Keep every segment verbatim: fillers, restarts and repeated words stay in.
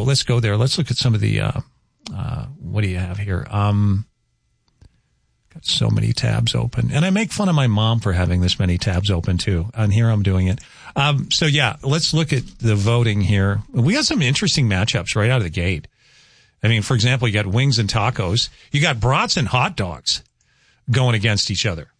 let's go there. Let's look at some of the, uh, uh, what do you have here? Um, got so many tabs open. And I make fun of my mom for having this many tabs open too. And here I'm doing it. Um, so yeah, let's look at the voting here. We got some interesting matchups right out of the gate. I mean, for example, you got wings and tacos. You got brats and hot dogs going against each other.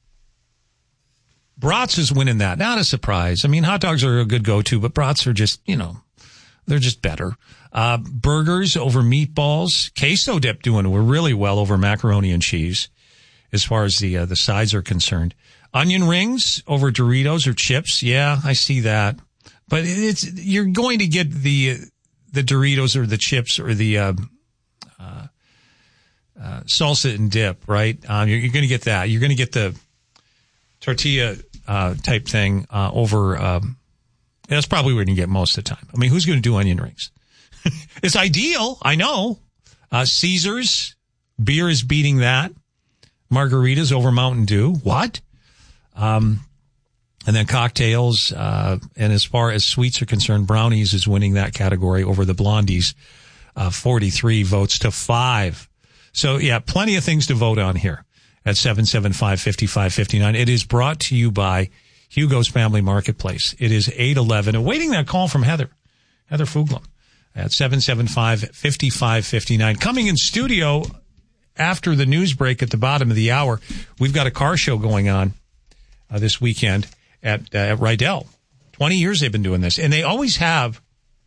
Brats is winning that. Not a surprise. I mean, hot dogs are a good go-to, but brats are just, you know, they're just better. Uh, burgers over meatballs. Queso dip doing really well over macaroni and cheese as far as the, uh, the sides are concerned. Onion rings over Doritos or chips. Yeah, I see that. But it's, you're going to get the, the Doritos or the chips or the, uh, uh, uh, salsa and dip, right? Um, you're, you're going to get that. You're going to get the tortilla, uh, type thing, uh, over, um, that's probably where you get most of the time. I mean, who's going to do onion rings? It's ideal. I know. Uh, Caesars beer is beating that. Margaritas over Mountain Dew. What? Um, and then cocktails, uh, and as far as sweets are concerned, brownies is winning that category over the blondies, uh, forty-three votes to five. So yeah, plenty of things to vote on here at seven seven five, five five five nine. It is brought to you by Hugo's Family Marketplace. It is eight eleven, awaiting that call from Heather, Heather Fuglum at seven seven five, five five five nine. Coming in studio after the news break at the bottom of the hour, we've got a car show going on uh, this weekend at, uh, at Rydell. twenty years they've been doing this. And they always have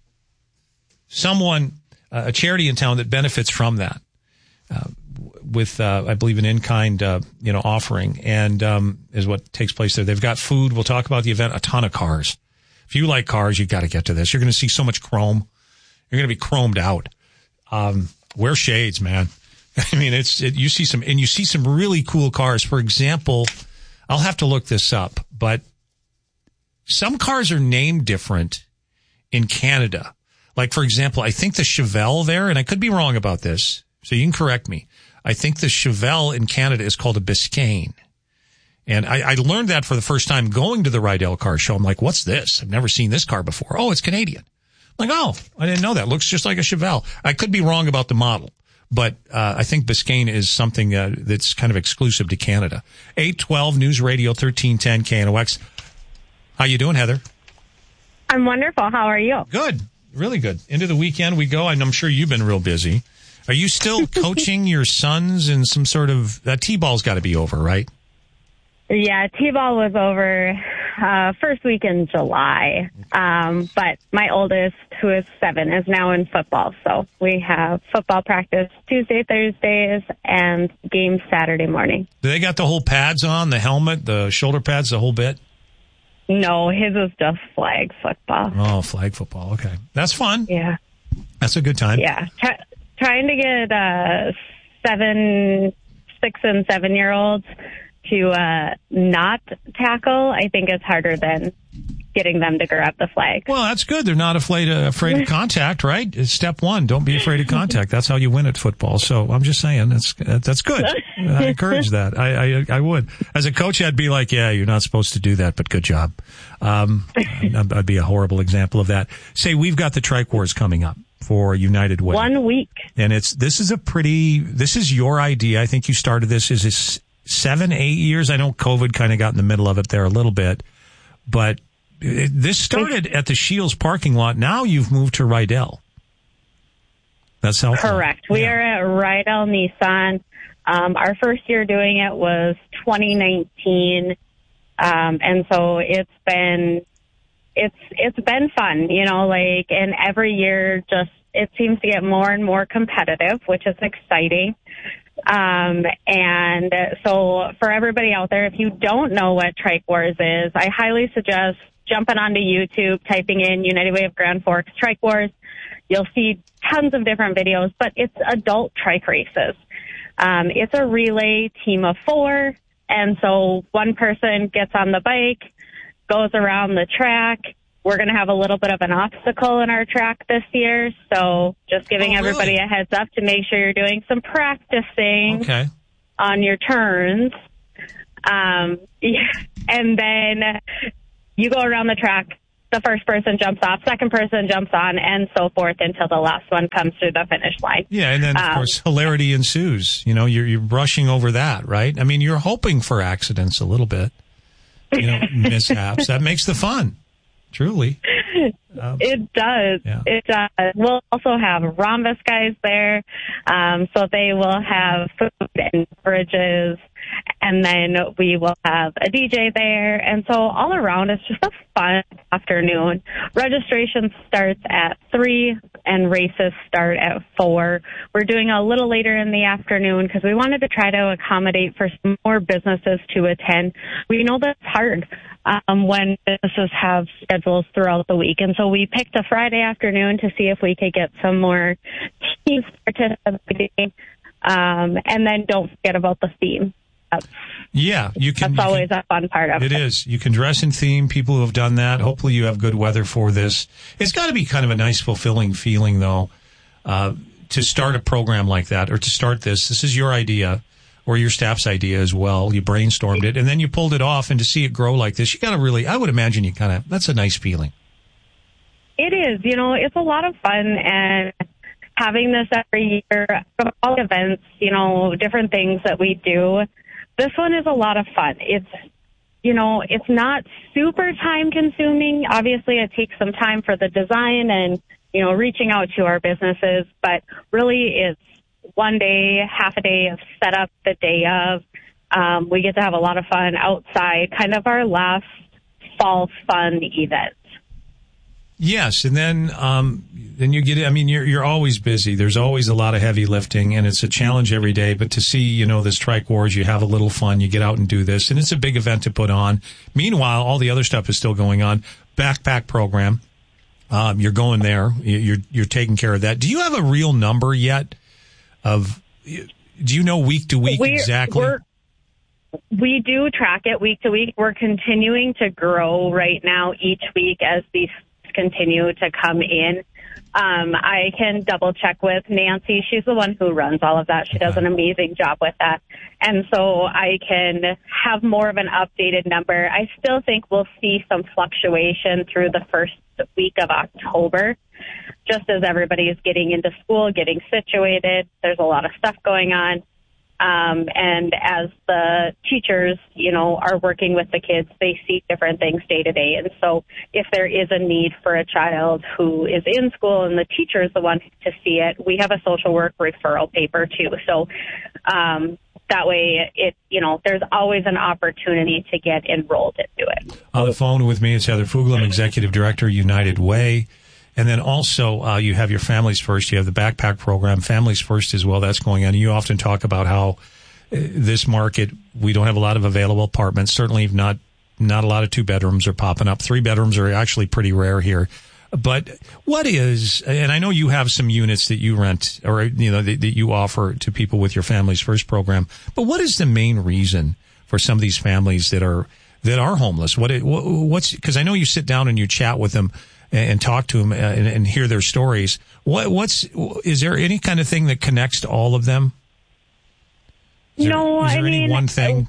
someone, uh, a charity in town that benefits from that. Uh, with, uh, I believe, an in-kind, uh, you know, offering, and, um, is what takes place there. They've got food. We'll talk about the event. A ton of cars. If you like cars, you got to get to this. You're going to see so much chrome. You're going to be chromed out. Um, wear shades, man. I mean, it's, it, you see some, and you see some really cool cars. For example, I'll have to look this up, but some cars are named different in Canada. Like, for example, I think the Chevelle there, and I could be wrong about this, so you can correct me. I think the Chevelle in Canada is called a Biscayne. And I, I learned that for the first time going to the Rydell car show. I'm like, what's this? I've never seen this car before. Oh, it's Canadian. I'm like, oh, I didn't know that. Looks just like a Chevelle. I could be wrong about the model, but uh, I think Biscayne is something uh, that's kind of exclusive to Canada. eight twelve News Radio thirteen ten K N O X. How you doing, Heather? I'm wonderful. How are you? Good. Really good. Into the weekend we go, and I'm sure you've been real busy. Are you still coaching your sons in some sort of uh, T-ball's got to be over, right? Yeah, T-ball was over uh, first week in July. Um, but my oldest, who is seven, is now in football. So we have football practice Tuesday, Thursdays, and games Saturday morning. Do they got the whole pads on, the helmet, the shoulder pads, the whole bit? No, his is just flag football. Oh, flag football. Okay. That's fun. Yeah. That's a good time. Yeah. Try, trying to get uh, seven, six, and seven-year-olds to uh, not tackle, I think is harder than getting them to grab the flag. Well, that's good. They're not afraid of, afraid of contact, right? It's step one. Don't be afraid of contact. That's how you win at football. So I'm just saying that's that's good. I encourage that. I, I I would. As a coach, I'd be like, yeah, you're not supposed to do that, but good job. Um, I'd be a horrible example of that. Say we've got the Trike Wars coming up for United Way. One week. And it's this is a pretty. This is your idea. I think you started this. Is this seven, eight years? I know COVID kind of got in the middle of it there a little bit, but. It, this started at the Shields parking lot. Now you've moved to Rydell. That's helpful. Correct. We yeah. are at Rydell Nissan. Um, our first year doing it was twenty nineteen, um, and so it's been it's it's been fun. You know, like, and every year just it seems to get more and more competitive, which is exciting. Um, and so for everybody out there, if you don't know what Trike Wars is, I highly suggest jumping onto YouTube, typing in United Way of Grand Forks Trike Wars. You'll see tons of different videos, but it's adult trike races. Um, it's a relay team of four, and so one person gets on the bike, goes around the track. We're going to have a little bit of an obstacle in our track this year, so just giving oh, really? everybody a heads up to make sure you're doing some practicing okay. on your turns. Um, yeah, and then you go around the track, the first person jumps off, second person jumps on, and so forth until the last one comes through the finish line. Yeah, and then, of um, course, hilarity ensues. You know, you're, you're brushing over that, right? I mean, you're hoping for accidents a little bit, you know, mishaps. That makes the fun, truly. Um, it does. Yeah. It does. We'll also have Rhombus guys there, um, so they will have food and beverages, and then we will have a D J there, and so all around it's just a fun afternoon. Registration starts at three, and races start at four. We're doing a little later in the afternoon because we wanted to try to accommodate for some more businesses to attend. We know that's hard um, when businesses have schedules throughout the week, and so we picked a Friday afternoon to see if we could get some more teams participating, um, and then don't forget about the theme. That's, yeah, you can. That's you always can, a fun part of it. It is. You can dress in theme. People who have done that. Hopefully, you have good weather for this. It's got to be kind of a nice, fulfilling feeling, though, uh, to start a program like that, or to start this. This is your idea, or your staff's idea as well. You brainstormed it, and then you pulled it off. And to see it grow like this, you got to really. I would imagine you kind of. That's a nice feeling. It is. You know, it's a lot of fun, and having this every year, all events, you know, different things that we do. This one is a lot of fun. It's, you know, it's not super time consuming. Obviously, it takes some time for the design and, you know, reaching out to our businesses, but really it's one day, half a day of setup the day of. Um, we get to have a lot of fun outside, kind of our last fall fun event. Yes, and then um, then you get it. I mean, you're you're always busy. There's always a lot of heavy lifting, and it's a challenge every day. But to see, you know, this Trike Wars, you have a little fun. You get out and do this, and it's a big event to put on. Meanwhile, all the other stuff is still going on. Backpack program, um, you're going there. You're you're taking care of that. Do you have a real number yet? Of do you know week to week we're, exactly? We're, we do track it week to week. We're continuing to grow right now each week as these continue to come in. Um, I can double check with Nancy. She's the one who runs all of that. She does an amazing job with that. And so I can have more of an updated number. I still think we'll see some fluctuation through the first week of October, just as everybody is getting into school, getting situated. There's a lot of stuff going on. Um, and as the teachers, you know, are working with the kids, they see different things day to day. And so if there is a need for a child who is in school and the teacher is the one to see it, we have a social work referral paper too. So um, that way, it you know, there's always an opportunity to get enrolled into it. On the phone with me is Heather Fugler, Executive Director, United Way. And then also, uh, you have your Families First. You have the backpack program, Families First as well. That's going on. You often talk about how uh, this market, we don't have a lot of available apartments. Certainly not, not a lot of two bedrooms are popping up. Three bedrooms are actually pretty rare here. But what is, and I know you have some units that you rent or, you know, that, that you offer to people with your Families First program. But what is the main reason for some of these families that are, that are homeless? What, it, what's, cause I know you sit down and you chat with them and talk to them and, and hear their stories. What, what's, is there any kind of thing that connects to all of them? Is there, no, is there I any mean, one thing?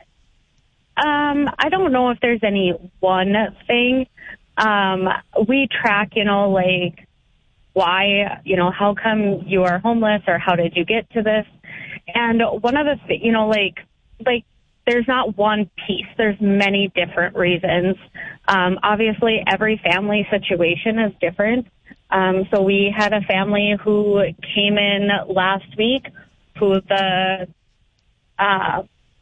Um, I don't know if there's any one thing. Um, we track, you know, like why, you know, how come you are homeless or how did you get to this? And one of the, you know, like, like, there's not one piece. There's many different reasons. Um, obviously, every family situation is different. Um, so we had a family who came in last week who the uh,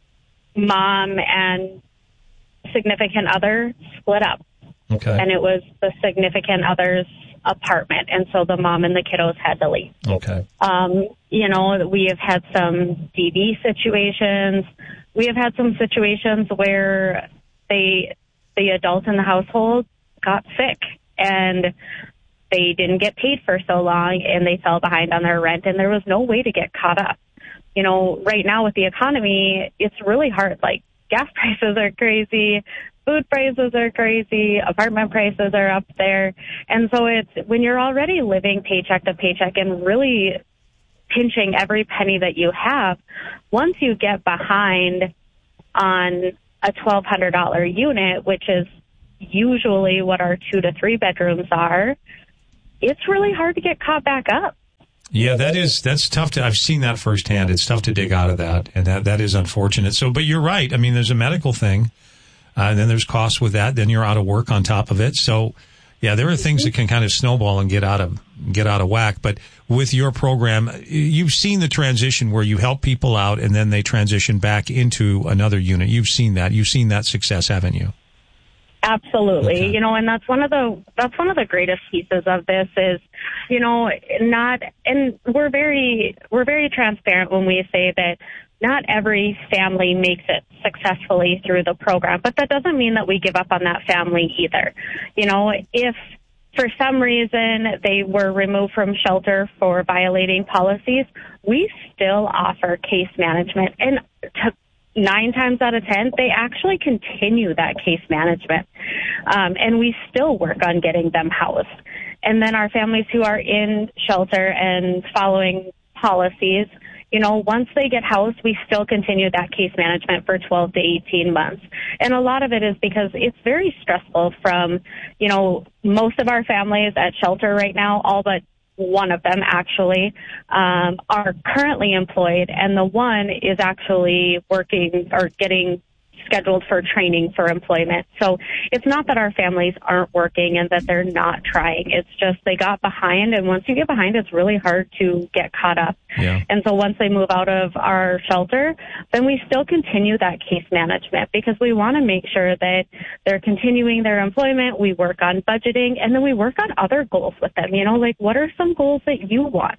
mom and significant other split up. Okay. And it was the significant other's apartment. And so the mom and the kiddos had to leave. Okay. Um, you know, we have had some D V situations. We have had some situations where they, the adult in the household got sick and they didn't get paid for so long and they fell behind on their rent and there was no way to get caught up. You know, right now with the economy, it's really hard. Like gas prices are crazy, food prices are crazy, apartment prices are up there. And so it's when you're already living paycheck to paycheck and really pinching every penny that you have, once you get behind on a twelve hundred dollars unit, which is usually what our two to three bedrooms are, it's really hard to get caught back up. Yeah, that is, that's tough to, I've seen that firsthand. It's tough to dig out of that, and that, that is unfortunate. So, but you're right. I mean, there's a medical thing, uh, and then there's costs with that. Then you're out of work on top of it. So, yeah, there are things that can kind of snowball and get out of, get out of whack. But with your program, you've seen the transition where you help people out and then they transition back into another unit. You've seen that. You've seen that success, haven't you? Absolutely. Okay. You know, and that's one of the, that's one of the greatest pieces of this is, you know, not, and we're very, we're very transparent when we say that not every family makes it successfully through the program, but that doesn't mean that we give up on that family either. You know, if for some reason they were removed from shelter for violating policies, we still offer case management, and to Nine times out of ten, they actually continue that case management. Um, and we still work on getting them housed. And then our families who are in shelter and following policies, you know, once they get housed, we still continue that case management for twelve to eighteen months. And a lot of it is because it's very stressful from, you know, most of our families at shelter right now, all but one of them actually um, are currently employed, and the one is actually working or getting scheduled for training for employment. So it's not that our families aren't working and that they're not trying. It's just they got behind, and once you get behind, it's really hard to get caught up. Yeah. And so once they move out of our shelter, then we still continue that case management because we want to make sure that they're continuing their employment. We work on budgeting, and then we work on other goals with them. You know, like what are some goals that you want?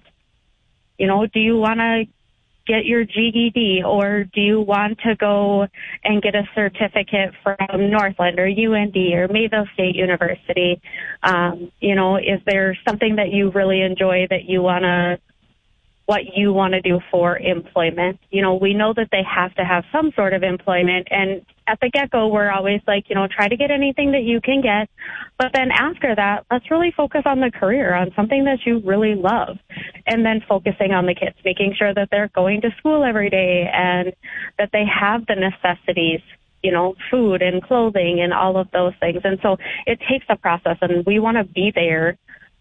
You know, do you want to get your G E D, or do you want to go and get a certificate from Northland or U N D or Mayville State University? Um, you know, is there something that you really enjoy that you want to, what you want to do for employment? You know, we know that they have to have some sort of employment, and at the get-go, we're always like, you know, try to get anything that you can get. But then after that, let's really focus on the career, on something that you really love. And then focusing on the kids, making sure that they're going to school every day and that they have the necessities, you know, food and clothing and all of those things. And so it takes a process, and we want to be there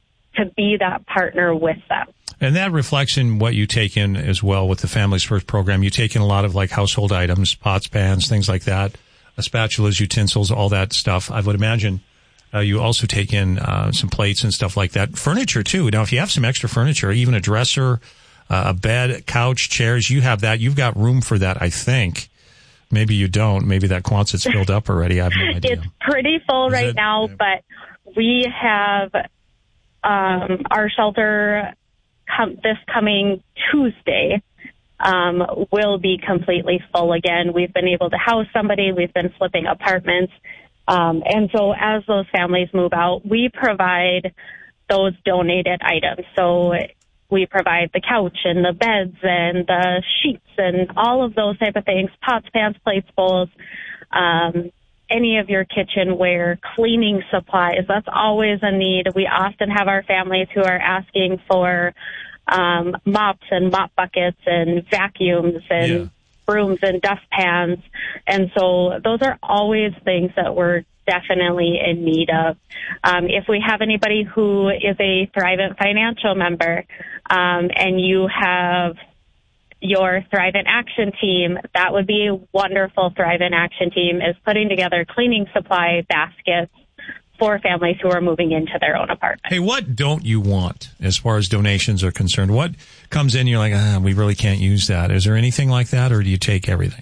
to be that partner with them. And that reflects in what you take in as well with the Families First program. You take in a lot of like household items, pots, pans, things like that, uh, spatulas, utensils, all that stuff. I would imagine uh, you also take in uh, some plates and stuff like that. Furniture too. Now, if you have some extra furniture, even a dresser, uh, a bed, couch, chairs, you have that. You've got room for that, I think. Maybe you don't. Maybe that Quonset's filled up already. I have no idea. It's pretty full Is right it? now, Yeah. but we have um, our shelter com- this coming Tuesday um, will be completely full again. We've been able to house somebody. We've been flipping apartments. Um, and so as those families move out, we provide those donated items. So we provide the couch and the beds and the sheets and all of those type of things, pots, pans, plates, bowls, um, any of your kitchenware, cleaning supplies. That's always a need. We often have our families who are asking for um, mops and mop buckets and vacuums and Yeah. brooms and dustpans. And so those are always things that we're definitely in need of. Um, if we have anybody who is a Thrivent financial member um, and you have your Thrivent Action team, that would be a wonderful. Thrivent Action team is putting together cleaning supply baskets for families who are moving into their own apartment. Hey, what don't you want as far as donations are concerned? What comes in, you're like, ah, we really can't use that. Is there anything like that, or do you take everything?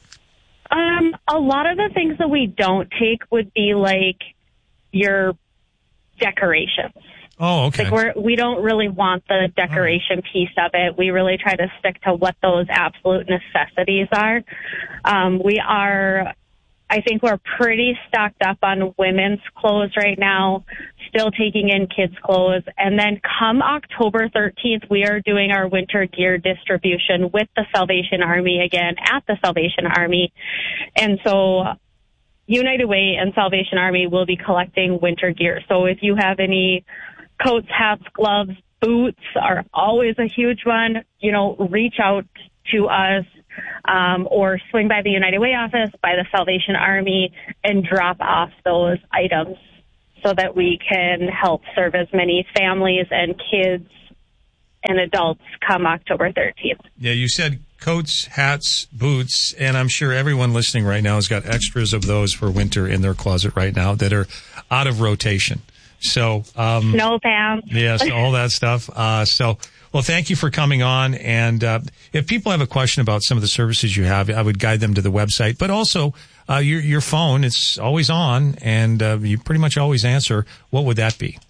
Um, a lot of the things that we don't take would be like your decorations. Oh, okay. Like we're, we don't really want the decoration piece of it. We really try to stick to what those absolute necessities are. Um, we are, I think we're pretty stocked up on women's clothes right now, still taking in kids' clothes. And then come October thirteenth, we are doing our winter gear distribution with the Salvation Army again at the Salvation Army. And so United Way and Salvation Army will be collecting winter gear. So if you have any coats, hats, gloves, boots are always a huge one. You know, reach out to us. um, or swing by the United Way office, by the Salvation Army, and drop off those items so that we can help serve as many families and kids and adults come October thirteenth. Yeah, you said coats, hats, boots, and I'm sure everyone listening right now has got extras of those for winter in their closet right now that are out of rotation. So, um, snow pants. Yes, all that stuff. Uh, so, well, thank you for coming on. And, uh, if people have a question about some of the services you have, I would guide them to the website, but also, uh, your, your phone, it's always on and, uh, you pretty much always answer. What would that be?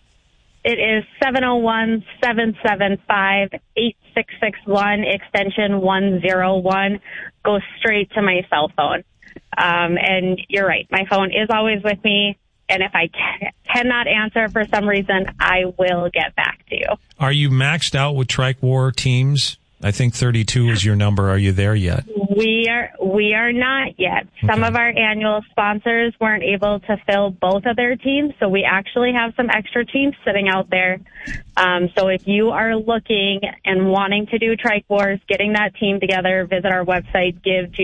It is seven oh one, seven seven five, eight six six one, extension one oh one. Go straight to my cell phone. Um, and you're right. My phone is always with me. And if I can, cannot answer for some reason, I will get back to you. Are you maxed out with Trike War teams? I think thirty-two is your number. Are you there yet? We are we are not yet. Okay. Some of our annual sponsors weren't able to fill both of their teams, so we actually have some extra teams sitting out there. Um, so if you are looking and wanting to do Trike Wars, getting that team together, visit our website,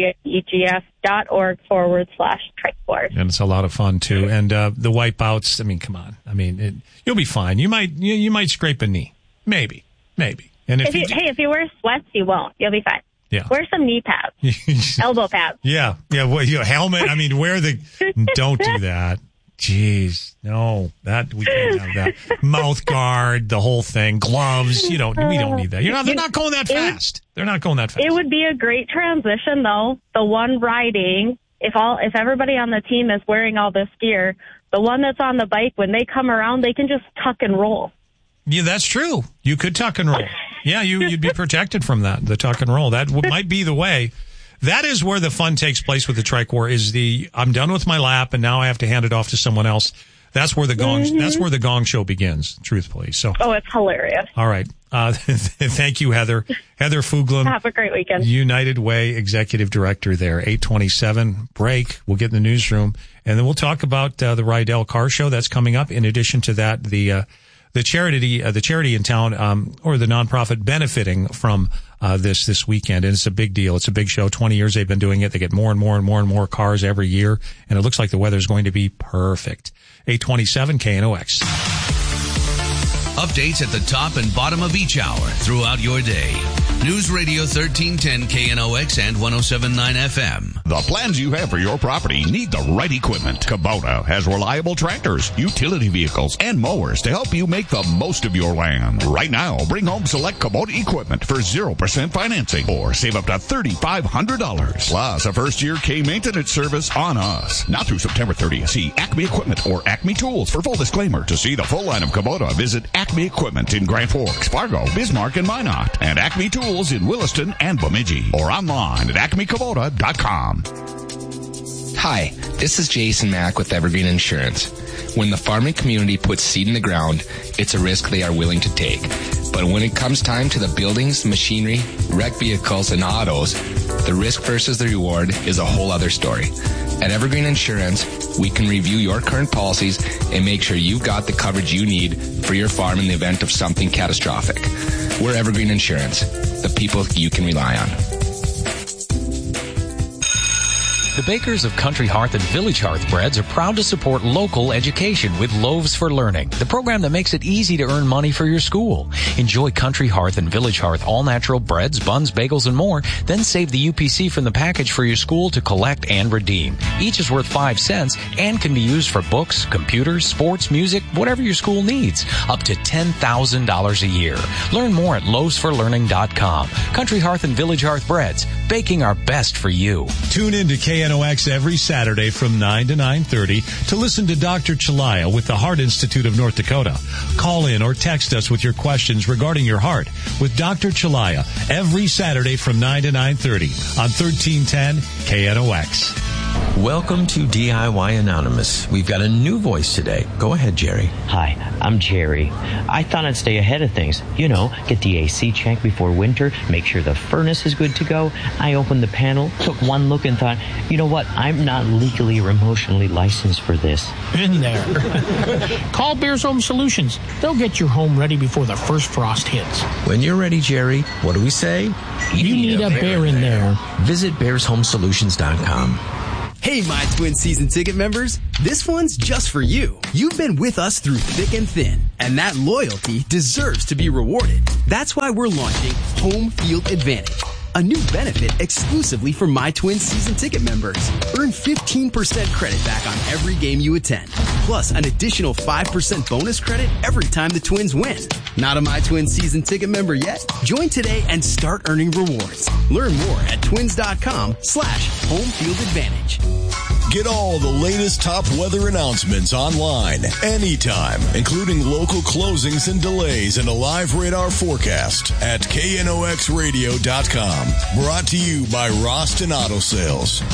giveegf.org forward slash Trike Wars. And it's a lot of fun, too. And uh, the wipeouts, I mean, come on. I mean, it, you'll be fine. You might you, you might scrape a knee. Maybe. Maybe. And if, if you, you, hey, if you wear sweats, you won't. You'll be fine. Yeah. Wear some knee pads, elbow pads. Yeah, yeah. Well, your helmet. I mean, wear the. Don't do that. Jeez, no. That we can't have that. Mouth guard, the whole thing, gloves. You don't. We don't need that. You're not. They're not going that fast. They're not going that fast. It would be a great transition, though. The one riding, if all, if everybody on the team is wearing all this gear, the one that's on the bike, when they come around, they can just tuck and roll. Yeah, that's true. You could tuck and roll. Yeah, you, you'd be protected from that, the tuck and roll. That w- might be the way. That is where the fun takes place with the Trike War is the, I'm done with my lap and now I have to hand it off to someone else. That's where the gong, mm-hmm. that's where the gong show begins, truthfully. So. Oh, it's hilarious. All right. Uh, thank you, Heather. Heather Fuglum. Have a great weekend. United Way Executive Director there. eight twenty-seven break. We'll get in the newsroom and then we'll talk about, uh, the Rydell Car Show that's coming up. In addition to that, the, uh, The charity, uh, the charity in town, um, or the nonprofit benefiting from, uh, this, this weekend. And it's a big deal. It's a big show. twenty years they've been doing it. They get more and more and more and more cars every year. And it looks like the weather's going to be perfect. eight twenty-seven K N O X. Updates at the top and bottom of each hour throughout your day. News Radio thirteen ten K N O X and one oh seven point nine F M. The plans you have for your property need the right equipment. Kubota has reliable tractors, utility vehicles, and mowers to help you make the most of your land. Right now, bring home select Kubota equipment for zero percent financing or save up to three thousand five hundred dollars. Plus, a first-year K-maintenance service on us. Not through September thirtieth. See Acme Equipment or Acme Tools for full disclaimer. To see the full line of Kubota, visit Acme Equipment in Grand Forks, Fargo, Bismarck, and Minot, and Acme Tools in Williston and Bemidji, or online at acme kubota dot com. Hi, this is Jason Mack with Evergreen Insurance. When the farming community puts seed in the ground, it's a risk they are willing to take. But when it comes time to the buildings, machinery, wrecked vehicles, and autos, the risk versus the reward is a whole other story. At Evergreen Insurance, we can review your current policies and make sure you've got the coverage you need for your farm in the event of something catastrophic. We're Evergreen Insurance, the people you can rely on. The bakers of Country Hearth and Village Hearth Breads are proud to support local education with Loaves for Learning, the program that makes it easy to earn money for your school. Enjoy Country Hearth and Village Hearth all-natural breads, buns, bagels, and more. Then save the U P C from the package for your school to collect and redeem. Each is worth five cents and can be used for books, computers, sports, music, whatever your school needs. Up to ten thousand dollars a year. Learn more at loaves for learning dot com. Country Hearth and Village Hearth Breads, baking our best for you. Tune in to K N O X every Saturday from nine to nine thirty to listen to Doctor Chalaya with the Heart Institute of North Dakota. Call in or text us with your questions regarding your heart with Doctor Chalaya every Saturday from nine to nine thirty on thirteen ten K N O X. Welcome to D I Y Anonymous. We've got a new voice today. Go ahead, Jerry. Hi, I'm Jerry. I thought I'd stay ahead of things. You know, get the A C checked before winter, make sure the furnace is good to go. I opened the panel, took one look and thought, you know what, I'm not legally or emotionally licensed for this. In there. Call Bears Home Solutions. They'll get your home ready before the first frost hits. When you're ready, Jerry, what do we say? You, you need, need a, a bear, bear in there. there. Visit bears home solutions dot com. Hey, My Twin season ticket members. This one's just for you. You've been with us through thick and thin, and that loyalty deserves to be rewarded. That's why we're launching Home Field Advantage, a new benefit exclusively for My Twin season ticket members. Earn fifteen percent credit back on every game you attend, plus an additional five percent bonus credit every time the Twins win. Not a My Twin season ticket member yet? Join today and start earning rewards. Learn more at twins.com slash home field advantage. Get all the latest top weather announcements online, anytime, including local closings and delays and a live radar forecast at K N O X radio dot com. Brought to you by Roston Auto Sales.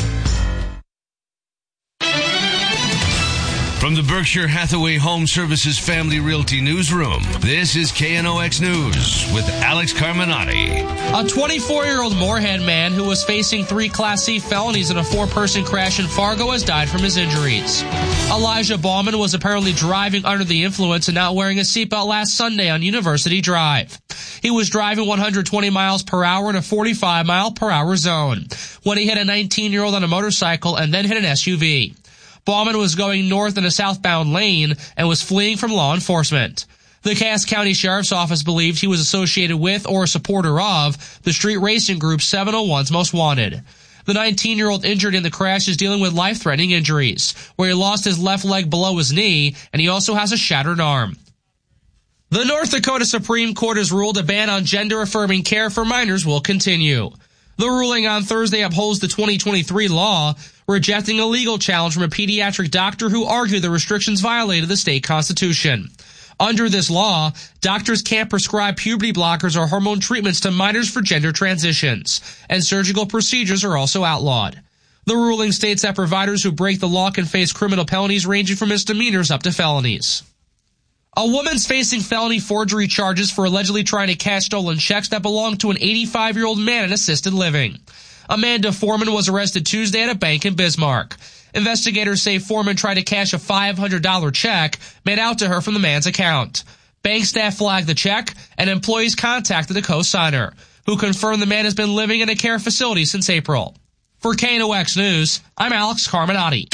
From the Berkshire Hathaway Home Services Family Realty Newsroom, this is K N O X News with Alex Carminati. A twenty-four-year-old Moorhead man who was facing three Class C felonies in a four-person crash in Fargo has died from his injuries. Elijah Ballman was apparently driving under the influence and not wearing a seatbelt last Sunday on University Drive. He was driving one hundred twenty miles per hour in a forty-five mile per hour zone when he hit a nineteen-year-old on a motorcycle and then hit an S U V. Ballman was going north in a southbound lane and was fleeing from law enforcement. The Cass County Sheriff's Office believed he was associated with or a supporter of the street racing group seven oh one's Most Wanted. The nineteen-year-old injured in the crash is dealing with life-threatening injuries, where he lost his left leg below his knee, and he also has a shattered arm. The North Dakota Supreme Court has ruled a ban on gender-affirming care for minors will continue. The ruling on Thursday upholds the twenty twenty-three law, rejecting a legal challenge from a pediatric doctor who argued the restrictions violated the state constitution. Under this law, doctors can't prescribe puberty blockers or hormone treatments to minors for gender transitions, and surgical procedures are also outlawed. The ruling states that providers who break the law can face criminal penalties ranging from misdemeanors up to felonies. A woman's facing felony forgery charges for allegedly trying to cash stolen checks that belonged to an eighty-five-year-old man in assisted living. Amanda Foreman was arrested Tuesday at a bank in Bismarck. Investigators say Foreman tried to cash a five hundred dollars check made out to her from the man's account. Bank staff flagged the check, and employees contacted the co-signer, who confirmed the man has been living in a care facility since April. For K N O X News, I'm Alex Carminati.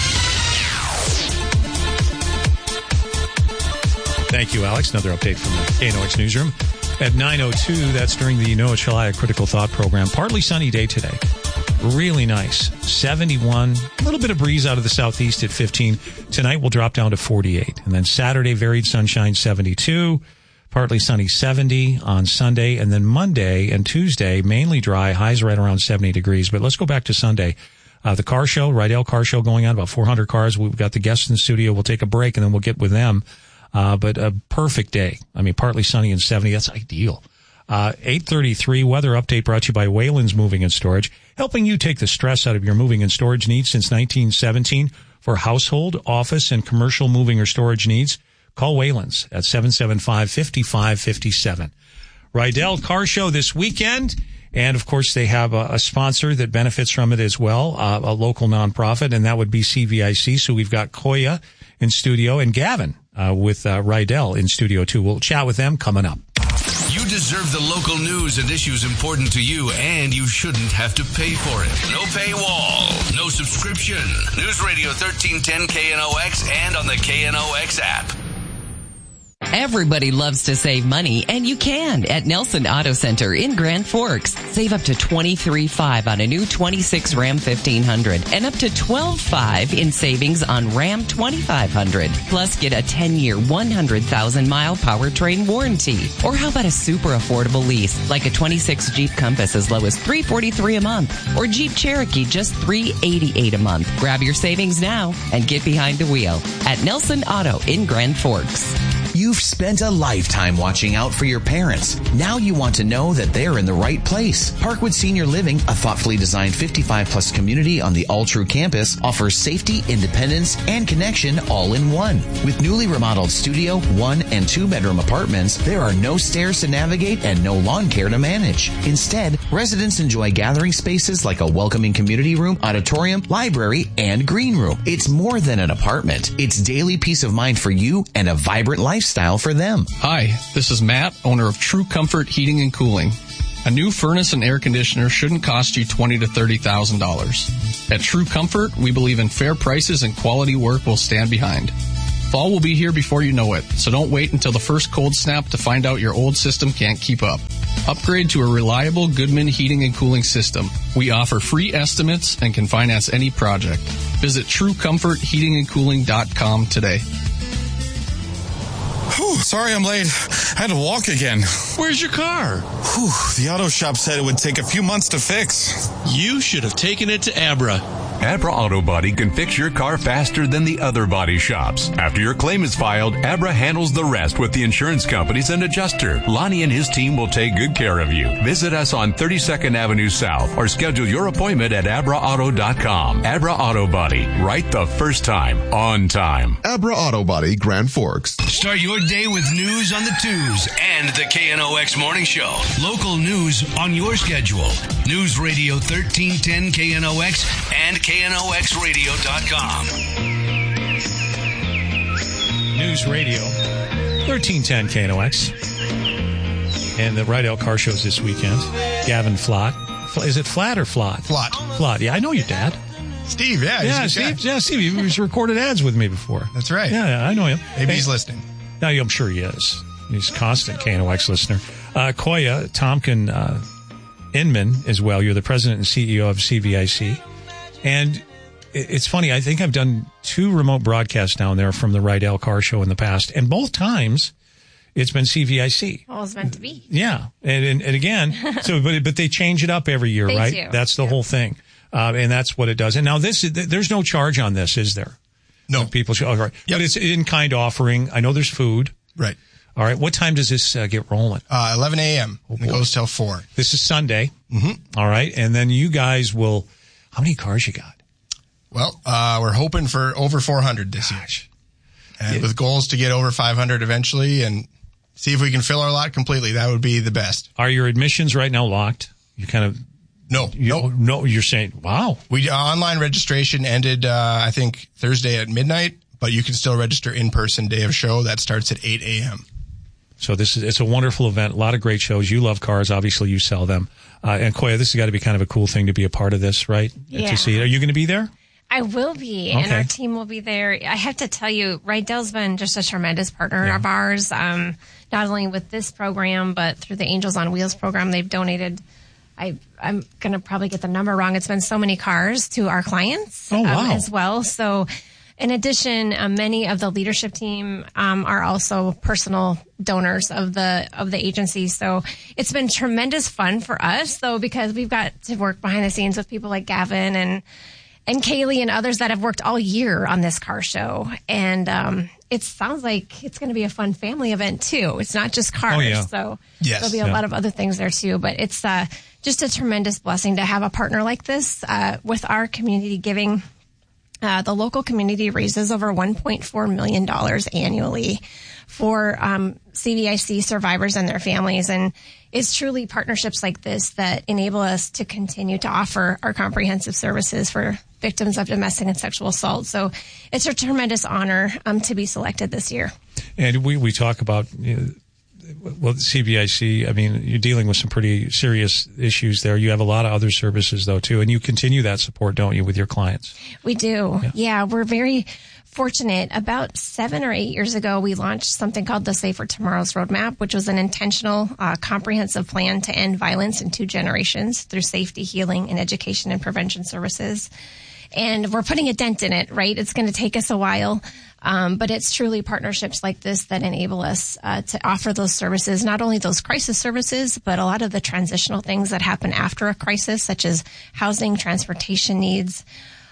Thank you, Alex. Another update from the K N O X Newsroom. At nine oh two, that's during the Noah Chelliah Critical Thought program. Partly sunny day today. Really nice. seventy-one. A little bit of breeze out of the southeast at fifteen. Tonight will drop down to forty-eight. And then Saturday, varied sunshine, seventy-two. Partly sunny, seventy on Sunday. And then Monday and Tuesday, mainly dry. Highs right around seventy degrees. But let's go back to Sunday. Uh, the car show, Rydell car show going on, about four hundred cars. We've got the guests in the studio. We'll take a break and then we'll get with them. Uh, but a perfect day. I mean, partly sunny and seventy. That's ideal. Uh, eight thirty-three weather update brought to you by Wayland's Moving and Storage, helping you take the stress out of your moving and storage needs since nineteen seventeen. For household, office, and commercial moving or storage needs, call Wayland's at seven seven five, five five five seven. Rydell Car Show this weekend. And, of course, they have a, a sponsor that benefits from it as well, uh, a local nonprofit, and that would be C V I C. So we've got Koya in studio and Gavin uh, with uh, Rydell in studio, too. We'll chat with them coming up. You deserve the local news and issues important to you, and you shouldn't have to pay for it. No paywall, no subscription. News Radio thirteen ten K N O X and on the K N O X app. Everybody loves to save money, and you can at Nelson Auto Center in Grand Forks. Save up to twenty-three thousand five hundred dollars on a new twenty-six Ram fifteen hundred and up to twelve thousand five hundred dollars in savings on Ram twenty-five hundred. Plus, get a ten-year, one hundred thousand mile powertrain warranty. Or how about a super affordable lease, like a twenty-six Jeep Compass as low as three hundred forty-three dollars a month, or Jeep Cherokee just three hundred eighty-eight dollars a month. Grab your savings now and get behind the wheel at Nelson Auto in Grand Forks. You've spent a lifetime watching out for your parents. Now you want to know that they're in the right place. Parkwood Senior Living, a thoughtfully designed fifty-five plus community on the All True campus, offers safety, independence, and connection all in one. With newly remodeled studio, one and two bedroom apartments, there are no stairs to navigate and no lawn care to manage. Instead, residents enjoy gathering spaces like a welcoming community room, auditorium, library, and green room. It's more than an apartment. It's daily peace of mind for you and a vibrant lifestyle for them. Hi, this is Matt, owner of True Comfort Heating and Cooling. A new furnace and air conditioner shouldn't cost you twenty thousand to thirty thousand dollars. At True Comfort, we believe in fair prices and quality work we'll stand behind. Fall will be here before you know it, so don't wait until the first cold snap to find out your old system can't keep up. Upgrade to a reliable Goodman heating and cooling system. We offer free estimates and can finance any project. Visit true comfort heating and cooling dot com today. Whew, sorry I'm late. I had to walk again. Where's your car? Whew, the auto shop said it would take a few months to fix. You should have taken it to Abra. Abra Auto Body can fix your car faster than the other body shops. After your claim is filed, Abra handles the rest with the insurance companies and adjuster. Lonnie and his team will take good care of you. Visit us on thirty-second Avenue South or schedule your appointment at abra auto dot com. Abra Auto Body, right the first time, on time. Abra Auto Body, Grand Forks. Start your day with news on the twos and the K N O X Morning Show. Local news on your schedule. News Radio thirteen ten K N O X and K N O X radio dot com. News Radio thirteen ten K N O X. And the Rydell Car Shows this weekend. Gavin Flott. Is it Flat or Flott? Flott. Flott. Yeah, I know your dad. Steve, yeah. Yeah, Steve, yeah, Steve. He was recorded ads with me before. That's right. Yeah, yeah I know him. Maybe hey, he's listening. No, I'm sure he is. He's a constant K N O X listener. Uh, Koya Tompkin uh, Inman as well. You're the president and C E O of C V I C. And it's funny, I think I've done two remote broadcasts down there from the Rydell Car Show in the past, and both times it's been C V I C. Well, it's meant to be. Yeah, and and, and again, so but but they change it up every year, they right? Do. That's the yeah. whole thing, uh, and that's what it does. And now this, there's no charge on this, is there? No, people should. All right, yep. But it's in kind offering. I know there's food. Right. All right. What time does this uh, get rolling? Uh, eleven a.m. Oh, it goes till four. This is Sunday. Mm-hmm. All right, and then you guys will. How many cars you got? Well, uh, we're hoping for over four hundred this Gosh. year. And yeah. with goals to get over five hundred eventually and see if we can fill our lot completely. That would be the best. Are your admissions right now locked? You kind of... No. You, no. No, you're saying, wow. We uh, online registration ended, uh, I think, Thursday at midnight, but you can still register in person day of show. That starts at eight a.m. So this is, it's a wonderful event. A lot of great shows. You love cars. Obviously, you sell them. Uh, and Koya, this has got to be kind of a cool thing to be a part of this, right? Yeah. To see it. Are you going to be there? I will be, okay. and our team will be there. I have to tell you, Rydell's been just a tremendous partner yeah. of ours, um, not only with this program, but through the Angels on Wheels program. They've donated, I, I'm going to probably get the number wrong. It's been so many cars to our clients oh, wow. um, as well. So in addition, uh, many of the leadership team um, are also personal donors of the of the agency. So it's been tremendous fun for us, though, because we've got to work behind the scenes with people like Gavin and And Kaylee and others that have worked all year on this car show. And um, it sounds like it's going to be a fun family event, too. It's not just cars. Oh, yeah. So yes. there'll be a yeah. lot of other things there, too. But it's uh, just a tremendous blessing to have a partner like this uh, with our community giving. Uh, the local community raises over one point four million dollars annually for um, C V I C survivors and their families. And it's truly partnerships like this that enable us to continue to offer our comprehensive services for victims of domestic and sexual assault. So it's a tremendous honor um, to be selected this year. And we, we talk about, you know, well, C V I C, I mean, you're dealing with some pretty serious issues there. You have a lot of other services, though, too. And you continue that support, don't you, with your clients? We do. Yeah, yeah we're very fortunate. About seven or eight years ago, we launched something called the Safer Tomorrows Roadmap, which was an intentional, uh, comprehensive plan to end violence in two generations through safety, healing, and education and prevention services. And we're putting a dent in it, right? It's going to take us a while. Um, but it's truly partnerships like this that enable us uh, to offer those services, not only those crisis services, but a lot of the transitional things that happen after a crisis, such as housing, transportation needs,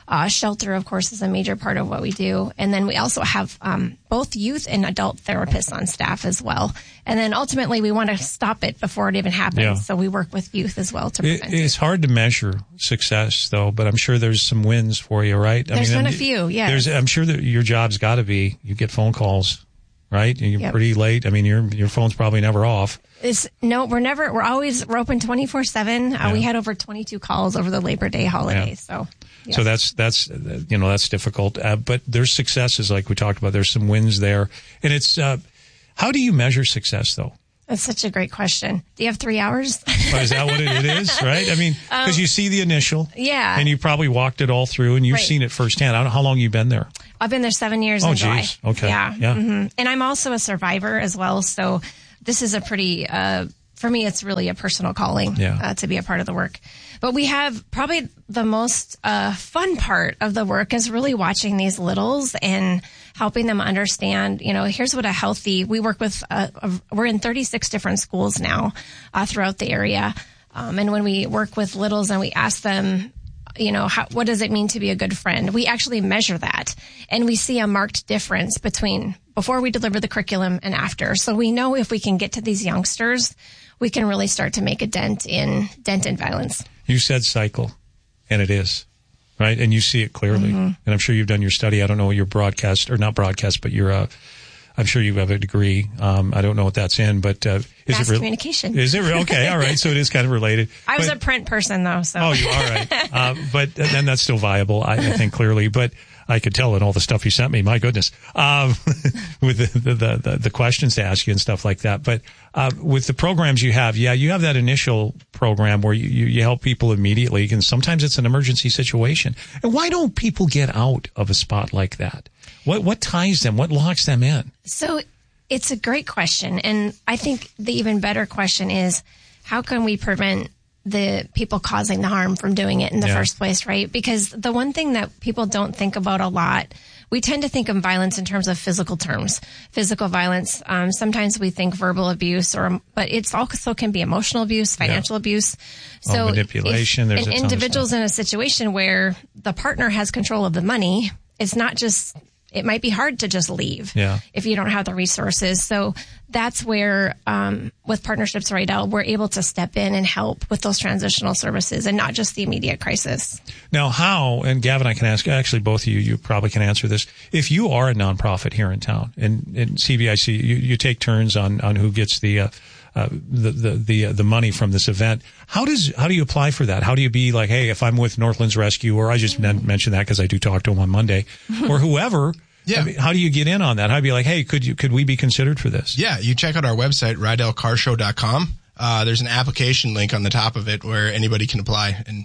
Uh, shelter, of course, is a major part of what we do. And then we also have um, both youth and adult therapists on staff as well. And then ultimately, we want to stop it before it even happens. Yeah. So we work with youth as well to It, prevent it. it's hard to measure success, though, but I'm sure there's some wins for you, right? There's I mean, been a and few, yes. There's, I'm sure that your job's got to be, you get phone calls, right? And you're Yep. pretty late. I mean, your your phone's probably never off. It's, no, we're never, we're always, we're open twenty-four seven. Uh, Yeah. We had over twenty-two calls over the Labor Day holiday. Yeah. So, yes. So that's, that's, uh, you know, that's difficult. Uh, but there's successes, like we talked about. There's some wins there. And it's, uh, how do you measure success, though? That's such a great question. Do you have three hours? Oh, is that what it, it is, right? I mean, because Um, you see the initial. Yeah. And you probably walked it all through, and you've Right. seen it firsthand. I don't know how long you've been there. I've been there seven years Oh, in July. geez. Okay. Yeah. Yeah. hmm And I'm also a survivor as well. So this is a pretty, uh, for me, it's really a personal calling Yeah. uh, to be a part of the work. But we have probably the most uh, fun part of the work is really watching these littles and helping them understand, you know, here's what a healthy, we work with, uh, a, we're in thirty-six different schools now uh, throughout the area. Um, and when we work with littles and we ask them, you know, how, what does it mean to be a good friend? We actually measure that, and we see a marked difference between before we deliver the curriculum and after. So we know if we can get to these youngsters, we can really start to make a dent in dent in violence. You said cycle, and it is, right? And you see it clearly. Mm-hmm. And I'm sure you've done your study. I don't know your broadcast, or not broadcast, but your, uh, I'm sure you have a degree. Um, I don't know what that's in, but uh, is Mass it re- communication. Is it re- okay? All right, so it is kind of related. I was But- a print person though, so. Oh, you are right. Uh, but then that's still viable, I, I think, clearly. But I could tell in all the stuff you sent me, my goodness, um, with the, the, the, the questions to ask you and stuff like that. But uh, with the programs you have, yeah, you have that initial program where you, you, you help people immediately, and sometimes it's an emergency situation. And why don't people get out of a spot like that? What what ties them? What locks them in? So it's a great question. And I think the even better question is, how can we prevent the people causing the harm from doing it in the Yeah. first place, right? Because the one thing that people don't think about a lot, we tend to think of violence in terms of physical terms, physical violence. Um, sometimes we think verbal abuse, or but it's also can be emotional abuse, financial abuse. Oh, So manipulation, if there's an a ton of individual's in a situation where the partner has control of the money, it's not just, it might be hard to just leave Yeah. if you don't have the resources. So that's where, um, with Partnerships Rydell, we're able to step in and help with those transitional services and not just the immediate crisis. Now, how, and Gavin, I can ask, actually both of you, you probably can answer this. If you are a nonprofit here in town, and, and C B I C, you, you take turns on, on who gets the, uh, uh, the, the, the, uh, the money from this event. How does, how do you apply for that? How do you be like, hey, if I'm with Northlands Rescue, or I just men- mentioned that because I do talk to them on Monday, or whoever, Yeah. I mean, how do you get in on that? How do you be like, hey, could you, could we be considered for this? Yeah, you check out our website, rydell car show dot com. Uh, there's an application link on the top of it where anybody can apply. And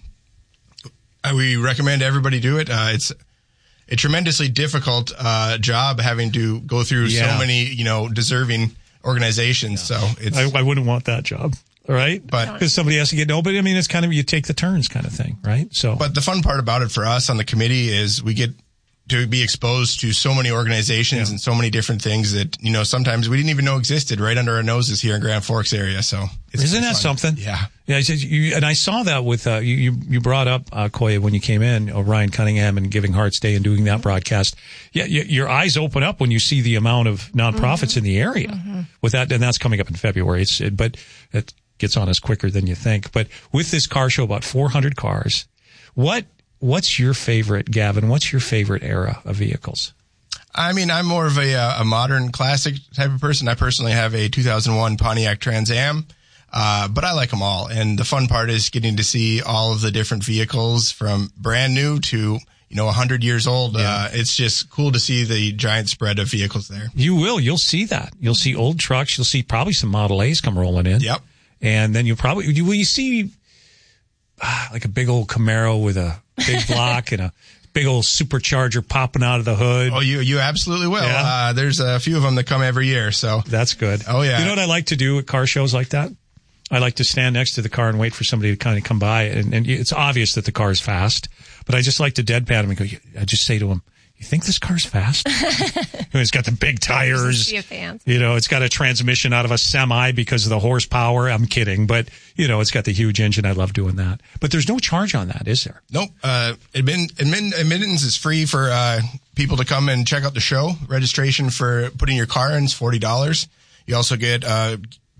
uh, we recommend everybody do it. Uh, it's a tremendously difficult uh, job having to go through Yeah. so many, you know, deserving organizations. So it's, I, I wouldn't want that job. Right? But- because somebody has to get, no, but I mean, it's kind of, you take the turns kind of thing, right? So, But the fun part about it for us on the committee is we get to be exposed to so many organizations and so many different things that, you know, sometimes we didn't even know existed right under our noses here in Grand Forks area. So it's isn't pretty that fun. something? Yeah. Yeah. I said you, and I saw that with, uh, you, you, you brought up, uh, Koya when you came in, uh, Ryan Cunningham and Giving Hearts Day and doing that broadcast. Yeah. You, your eyes open up when you see the amount of nonprofits Mm-hmm. in the area mm-hmm. with that. And that's coming up in February. It's, it, but it gets on us quicker than you think. But with this car show, about four hundred cars, what, What's your favorite, Gavin? What's your favorite era of vehicles? I mean, I'm more of a, uh, a modern classic type of person. I personally have a two thousand one Pontiac Trans Am, uh, but I like them all. And the fun part is getting to see all of the different vehicles from brand new to, you know, one hundred years old. Yeah. Uh, it's just cool to see the giant spread of vehicles there. You will. You'll see that. You'll see old trucks. You'll see probably some Model A's come rolling in. Yep. And then you'll probably, you, will you see ah, like a big old Camaro with a big block and a big old supercharger popping out of the hood? Oh, you you absolutely will. Yeah. Uh, there's a few of them that come every year. So that's good. Oh, yeah. You know what I like to do at car shows like that? I like to stand next to the car and wait for somebody to kind of come by. And, and it's obvious that the car is fast, but I just like to deadpan them and go, I just say to them, you think this car's fast? It's got the big tires. You know, it's got a transmission out of a semi because of the horsepower. I'm kidding. But, you know, it's got the huge engine. I love doing that. But there's no charge on that, is there? Nope. Uh, admin, admin, admittance is free for uh, people to come and check out the show. Registration for putting your car in is forty dollars. You also get uh,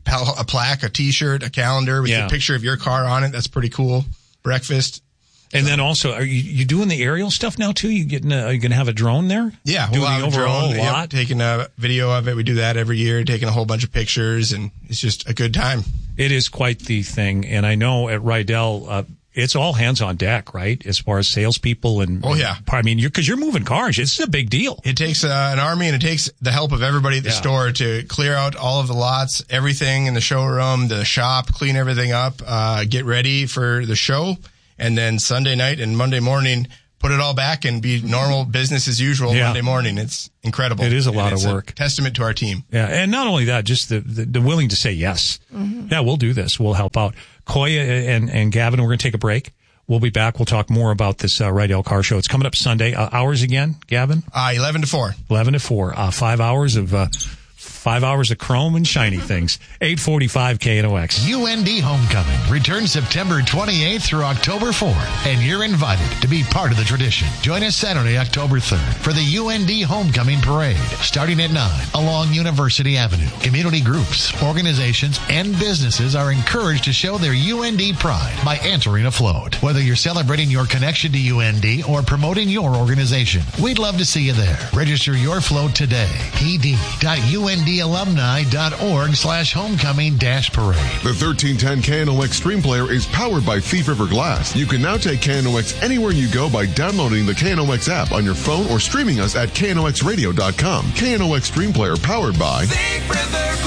a plaque, a T-shirt, a calendar with Yeah. a picture of your car on it. That's pretty cool. Breakfast. And then also, are you, you doing the aerial stuff now too? You getting? A, are you going to have a drone there? Yeah, doing we'll the have a overall drone, yep, lot. taking a video of it. We do that every year, taking a whole bunch of pictures, and it's just a good time. It is quite the thing, and I know at Rydell, uh, it's all hands on deck, right? As far as salespeople and oh yeah, I mean, you're because you're moving cars. It's a big deal. It takes uh, an army, and it takes the help of everybody at the Yeah. store to clear out all of the lots, everything in the showroom, the shop, clean everything up, uh, get ready for the show. And then Sunday night and Monday morning, put it all back and be normal business as usual Yeah. Monday morning. It's incredible. It is a And lot it's of work. Testament to our team. Yeah, and not only that, just the, the, the willing to say yes. Mm-hmm. Yeah, we'll do this. We'll help out. Koya and, and Gavin, we're going to take a break. We'll be back. We'll talk more about this uh, Rydell Car Show. It's coming up Sunday. Uh, hours again, Gavin? Uh, eleven to four. eleven to four. Uh, five hours of... Uh, Five hours of chrome and shiny things. eight forty-five K N O X. U N D Homecoming returns September twenty-eighth through October fourth, and you're invited to be part of the tradition. Join us Saturday, October third for the U N D Homecoming Parade, starting at nine along University Avenue. Community groups, organizations, and businesses are encouraged to show their U N D pride by entering a float. Whether you're celebrating your connection to U N D or promoting your organization, we'd love to see you there. Register your float today. P D dot U N D alumni dot org slash homecoming dash parade. The thirteen ten K N O X Stream Player is powered by Thief River Glass. You can now take K N O X anywhere you go by downloading the K N O X app on your phone or streaming us at K N O X radio dot com. K N O X Stream Player powered by Thief River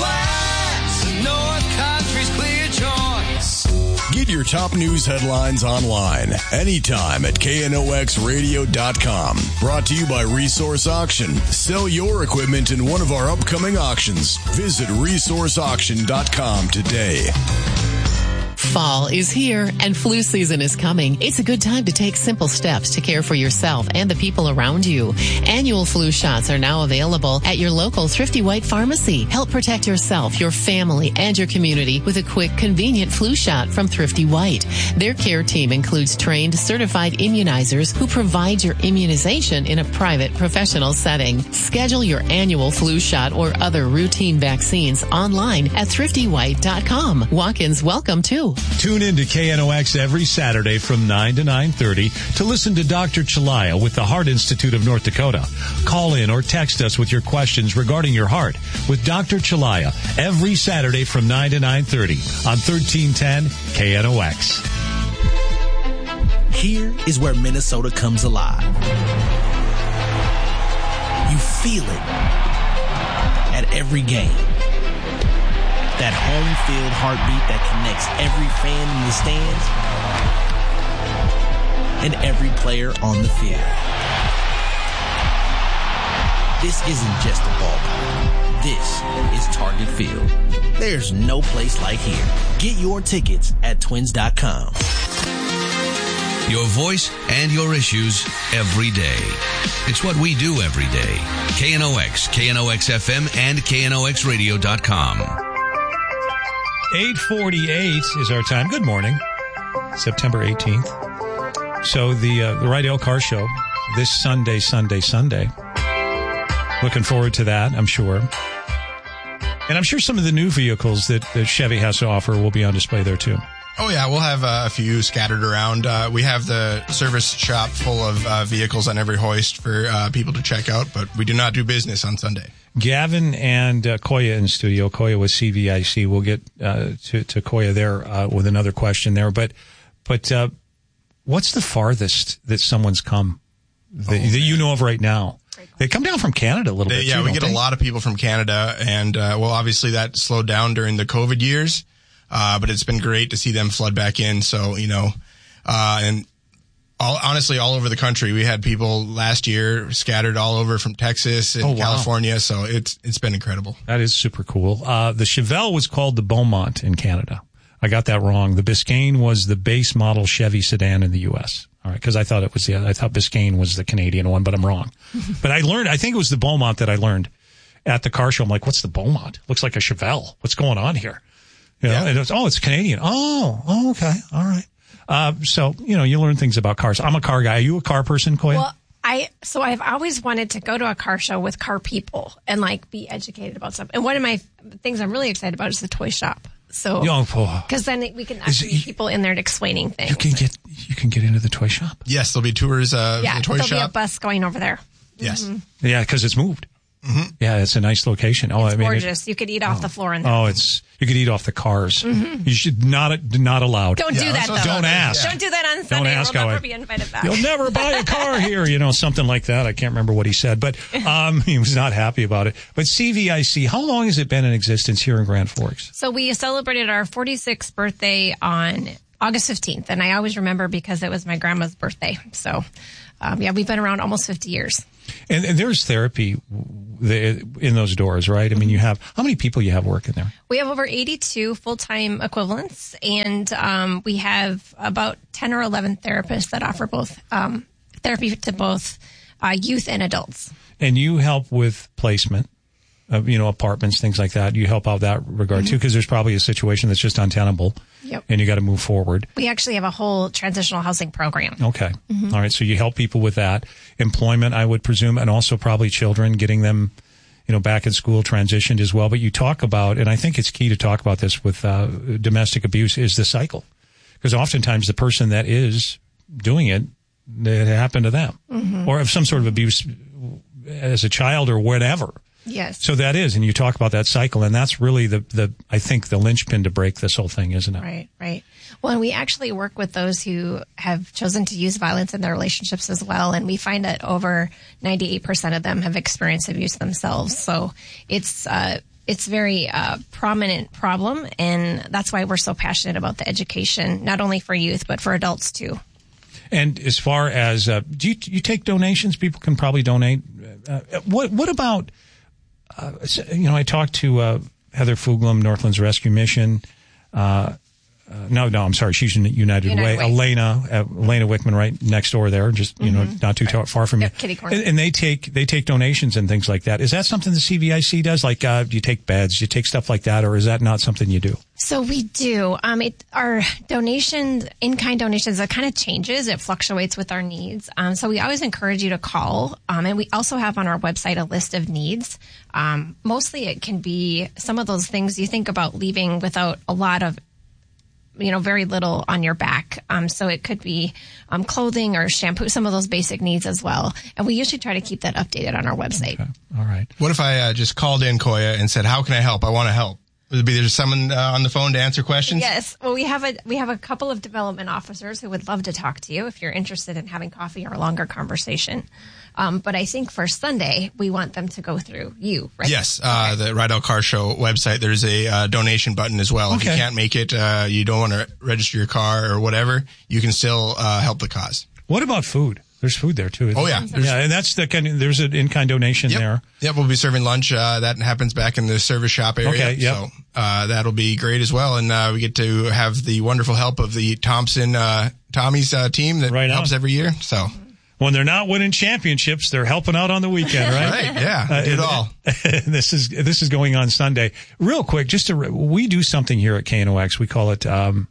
Glass, North Country's clear choice. Get your top news headlines online anytime at K N O X radio dot com. Brought to you by Resource Auction. Sell your equipment in one of our upcoming auctions. Visit resource auction dot com today. Fall is here and flu season is coming. It's a good time to take simple steps to care for yourself and the people around you. Annual flu shots are now available at your local Thrifty White pharmacy. Help protect yourself, your family, and your community with a quick, convenient flu shot from Thrifty White. Their care team includes trained, certified immunizers who provide your immunization in a private, professional setting. Schedule your annual flu shot or other routine vaccines online at thrifty white dot com. Walk-ins welcome too. Tune in to K N O X every Saturday from nine to nine thirty to listen to Doctor Chalaya with the Heart Institute of North Dakota. Call in or text us with your questions regarding your heart with Doctor Chalaya every Saturday from nine to nine thirty on thirteen ten K N O X. Here is where Minnesota comes alive. You feel it at every game. That home field heartbeat that connects every fan in the stands and every player on the field. This isn't just a ballpark. This is Target Field. There's no place like here. Get your tickets at twins dot com. Your voice and your issues every day. It's what we do every day. K N O X, K N O X F M, and K N O X radio dot com. eight forty-eight is our time. Good morning. September eighteenth. So the uh, the Rydell Car Show this Sunday, Sunday, Sunday. Looking forward to that, I'm sure. And I'm sure some of the new vehicles that, that Chevy has to offer will be on display there too. Oh, yeah. We'll have uh, a few scattered around. Uh, we have the service shop full of uh, vehicles on every hoist for uh, people to check out, but we do not do business on Sunday. Gavin and uh, Koya in studio. Koya with C V I C. We'll get uh, to, to Koya there uh, with another question there. But but uh, what's the farthest that someone's come that, oh, that you know of right now? They come down from Canada a little they, bit. Yeah, too, we get they? a lot of people from Canada. And, uh, well, obviously that slowed down during the COVID years. Uh, but it's been great to see them flood back in. So, you know, uh, and all, honestly, all over the country, we had people last year scattered all over from Texas and oh, wow. California. So it's, it's been incredible. That is super cool. Uh, the Chevelle was called the Beaumont in Canada. I got that wrong. The Biscayne was the base model Chevy sedan in the U S. All right. Because I thought it was the, I thought Biscayne was the Canadian one, but I'm wrong. But I learned, I think it was the Beaumont that I learned at the car show. I'm like, what's the Beaumont? Looks like a Chevelle. What's going on here? You know, Yeah. and it's, oh, it's Canadian. Oh, oh, okay. All right. Uh, so, you know, you learn things about cars. I'm a car guy. Are you a car person, Koya? Well, I so I've always wanted to go to a car show with car people and like be educated about stuff. And one of my things I'm really excited about is the toy shop. So, because then we can actually get people in there explaining things. You can get you can get into the toy shop. Yes, there'll be tours uh, yeah, of the toy there'll shop. be a bus going over there. Yes. Mm-hmm. Yeah, because it's moved. Mm-hmm. Yeah, it's a nice location. Oh, It's I mean, it- gorgeous. You could eat off the floor in there. oh, it's you could eat off the cars. Mhm. You should not not allowed. Don't do that, though. Don't ask. Don't do that on Don't Sunday. ask We'll how never I- be invited back. You'll never buy a car here, you know, something like that. I can't remember what he said, but um, he was not happy about it. But C V I C, how long has it been in existence here in Grand Forks? So we celebrated our forty-sixth birthday on August fifteenth, and I always remember because it was my grandma's birthday. So, um, yeah, we've been around almost fifty years. And, and there's therapy the, in those doors, right? I mean, you have, how many people you have working there? We have over eighty-two full-time equivalents, and um, we have about ten or eleven therapists that offer both um, therapy to both uh, youth and adults. And you help with placement of, you know, apartments, things like that. You help out that regard too, because there's probably a situation that's just untenable. Yep. And you got to move forward. We actually have a whole transitional housing program. Okay. Mhm. All right. So you help people with that. Employment, I would presume, and also probably children, getting them, you know, back in school, transitioned as well. But you talk about, and I think it's key to talk about this with uh, domestic abuse, is the cycle. Because oftentimes the person that is doing it, it happened to them. Mhm. Or of some sort of abuse as a child or whatever. Yes. So that is, and you talk about that cycle, and that's really the, the I think, the linchpin to break this whole thing, isn't it? Right, right. Well, and we actually work with those who have chosen to use violence in their relationships as well. And we find that over ninety-eight percent of them have experienced abuse themselves. So it's, uh, it's very uh, prominent problem. And that's why we're so passionate about the education, not only for youth, but for adults too. And as far as, uh, do you, you take donations? People can probably donate. Uh, what, what about, uh, you know, I talked to uh, Heather Fuglum, Northlands Rescue Mission. Uh, uh, no, no, I'm sorry. She's in United, United Way. Way. Elena, uh, Elena Wickman, right next door there, just, you know, Mhm. not too tar- far from you. kitty corner. And, and they take, they take donations and things like that. Is that something the C V I C does? Like, uh, do you take beds? Do you take stuff like that? Or is that not something you do? So we do. Um, it, our donations, in-kind donations, it kind of changes. It fluctuates with our needs. Um, so we always encourage you to call. Um, and we also have on our website a list of needs. Um, mostly it can be some of those things you think about leaving without a lot of, you know, very little on your back. Um, so it could be um, clothing or shampoo, some of those basic needs as well. And we usually try to keep that updated on our website. All right. What if I uh, just called in, Koya, and said, how can I help? I want to help. Would be there someone uh, on the phone to answer questions? Yes. Well, we have a we have a couple of development officers who would love to talk to you if you're interested in having coffee or a longer conversation. Um, but I think for Sunday, we want them to go through you, right? Yes, uh, the Rydell Car Show website, there's a uh, donation button as well. If you Okay. can't make it, uh, you don't want to register your car or whatever, you can still uh, help the cause. What about food? There's food there too. isn't Oh, yeah. there? There's- Yeah. And that's the kind of, there's an in-kind donation Yep. there. Yep, we'll be serving lunch. Uh, that happens back in the service shop area. Okay, yep. So uh, that'll be great as well. And uh, we get to have the wonderful help of the Thompson uh, Tommy's uh, team that Right on. helps every year. So When they're not winning championships, they're helping out on the weekend, right? Right, yeah, we do it all. this is this is going on Sunday. Real quick, just to re- we do something here at K N O X. We call it um,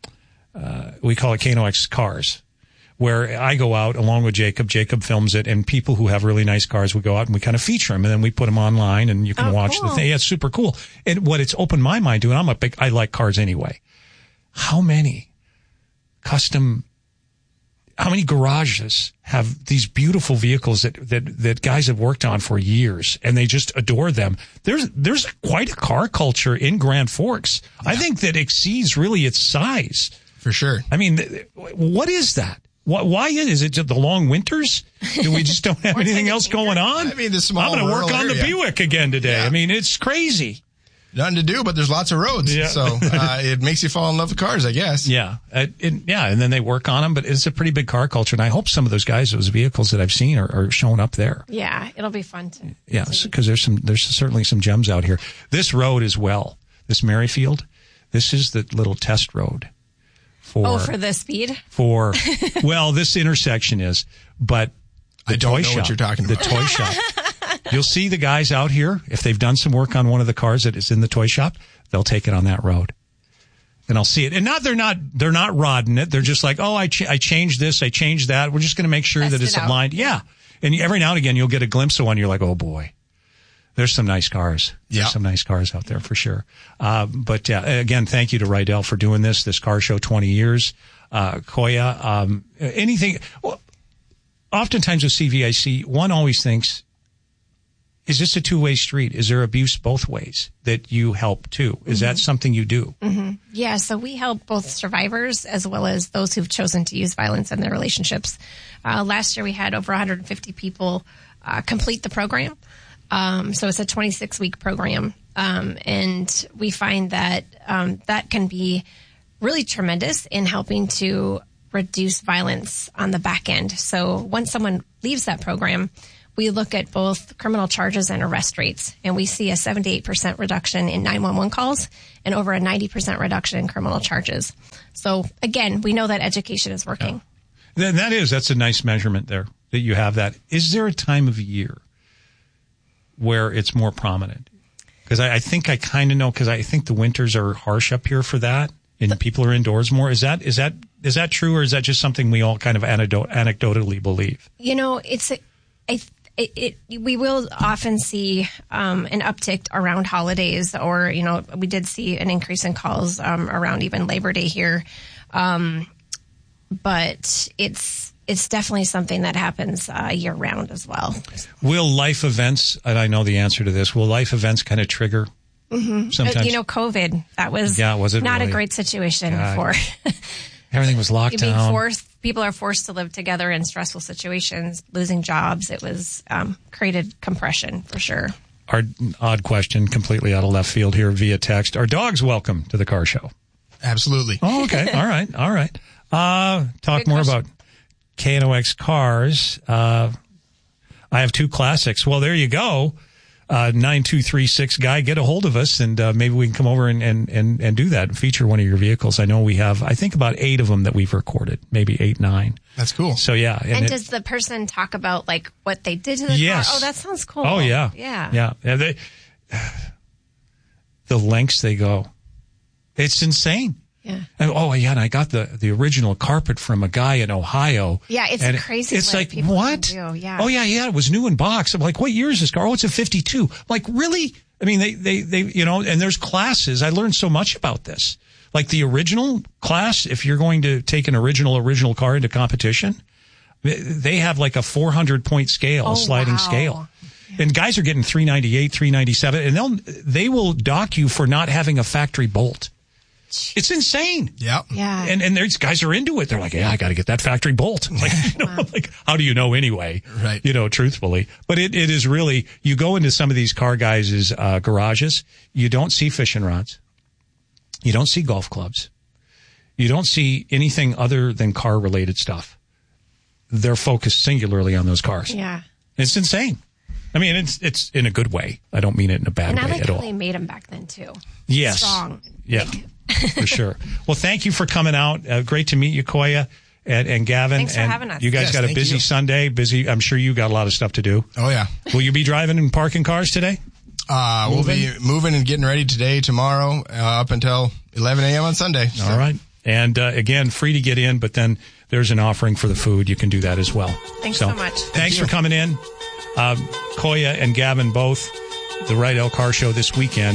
uh, we call it K N O X Cars, where I go out along with Jacob. Jacob films it, and people who have really nice cars, we go out and we kind of feature them, and then we put them online, and you can Oh, watch cool. the thing. Yeah, it's super cool. And what it's opened my mind to, and I'm a big, I like cars anyway. How many custom? How many garages have these beautiful vehicles that, that, that guys have worked on for years and they just adore them? There's, there's quite a car culture in Grand Forks. I think that exceeds really its size. For sure. I mean, th- what is that? Why, why is, is it just the long winters? Do we just don't have anything else going on? I mean, the small I'm going to work rural on the area. Buick again today. Yeah. I mean, it's crazy. Nothing to do, but there's lots of roads. Yeah. So uh, it makes you fall in love with cars, I guess. Yeah. Uh, it, yeah. And then they work on them, but it's a pretty big car culture. And I hope some of those guys, those vehicles that I've seen are, are showing up there. Yeah, it'll be fun to. Yeah. Because there's some, there's certainly some gems out here. This road as well, this Merrifield, this is the little test road for Oh, for the speed? For well, this intersection is, but the I don't toy know shop, what you're talking about. The toy shop. You'll see the guys out here, if they've done some work on one of the cars that is in the toy shop, they'll take it on that road. And I'll see it. And not, they're not, they're not rodding it. They're just like, oh, I, ch- I changed this, I changed that. We're just going to make sure Test that it's it out. aligned. Yeah. And every now and again, you'll get a glimpse of one. You're like, oh boy, there's some nice cars. Yeah. There's some nice cars out there for sure. Uh, but uh, again, thank you to Rydell for doing this, this car show, twenty years. Uh, Koya, um, anything, well, oftentimes with C V I C, one always thinks, is this a two-way street? Is there abuse both ways that you help too? Is Mm-hmm. that something you do? Mm-hmm. Yeah, so we help both survivors as well as those who've chosen to use violence in their relationships. Uh, last year we had over one hundred fifty people uh, complete the program. Um, so it's a twenty-six week program. Um, and we find that um, that can be really tremendous in helping to reduce violence on the back end. So once someone leaves that program, we look at both criminal charges and arrest rates, and we see a seventy-eight percent reduction in nine one one calls and over a ninety percent reduction in criminal charges. So again, we know that education is working. Yeah. Then that is, that's a nice measurement there that you have that. Is there a time of year where it's more prominent? Because I, I think I kind of know, because I think the winters are harsh up here for that, and people are indoors more. Is that is that is that true, or is that just something we all kind of anecdot- anecdotally believe? You know, it's a, I, it, it, we will often see um, an uptick around holidays, or, you know, we did see an increase in calls um, around even Labor Day here. Um, but it's it's definitely something that happens uh, year round as well. Will life events, and I know the answer to this, will life events kind of trigger Mm-hmm. sometimes? Uh, you know, COVID, that was, yeah, was it not really? a great situation God. for Everything was locked being down. forced. People are forced to live together in stressful situations, losing jobs. It was um, created compression for sure. Our odd question, completely out of left field here via text. Are dogs welcome to the car show? Absolutely. Oh, okay. All right. All right. Uh, talk Good more question. about K N O X cars. Uh, I have two classics. Well, there you go. Uh, nine two three six guy, get a hold of us, and uh, maybe we can come over and, and, and, and do that and feature one of your vehicles. I know we have, I think, about eight of them that we've recorded, maybe eight, nine. That's cool. So, yeah. And, And, it, does the person talk about like what they did to the Yes. car? Oh, that sounds cool. oh, yeah. Yeah. Yeah. yeah they, the lengths they go. It's insane. Yeah. And, oh, yeah, and I got the, the original carpet from a guy in Ohio. Yeah, it's and crazy It's what like, people what? can do, yeah. Oh, yeah, yeah, it was new in box. I'm like, what year is this car? Oh, it's a fifty-two. I'm like, really? I mean, they, they, they, you know, and there's classes. I learned so much about this. Like the original class, if you're going to take an original, original car into competition, they have like a four hundred point scale, Oh, sliding wow. scale. And guys are getting three ninety-eight, three ninety-seven, and they'll, they will dock you for not having a factory bolt. It's insane. Yep. Yeah. And and these guys are into it. They're like, yeah, I got to get that factory bolt. Like, you know, like, how do you know anyway? Right. You know, truthfully. But it, it is really, you go into some of these car guys' uh, garages, you don't see fishing rods. You don't see golf clubs. You don't see anything other than car related stuff. They're focused singularly on those cars. Yeah. It's insane. I mean, it's it's in a good way. I don't mean it in a bad And I way like at how all. they made them back then too. Yes. Strong. Yeah, for sure. Well, thank you for coming out. Uh, great to meet you, Koya and, and Gavin. Thanks for and having us. You guys Yes, got a thank busy you. Sunday. Busy. I'm sure you got a lot of stuff to do. Oh, yeah. Will you be driving and parking cars today? Uh, we'll be moving and getting ready today, tomorrow, uh, up until eleven a.m. on Sunday. So. All right. And uh, again, free to get in, but then there's an offering for the food. You can do that as well. Thanks so much. Thanks for coming in. Um, Koya and Gavin both, the Rydell Car Show this weekend.